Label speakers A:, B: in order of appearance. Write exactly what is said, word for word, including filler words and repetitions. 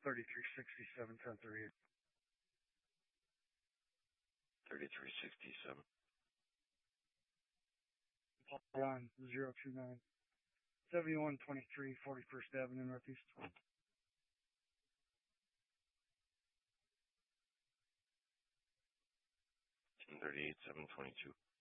A: thirty-three sixty-seven, ten thirty-eight.
B: thirty-three sixty-seven.
A: Paul Ron, zero two nine. seventy-one twenty-three, forty-first Avenue Northeast.
B: ten thirty-eight, seven twenty-two.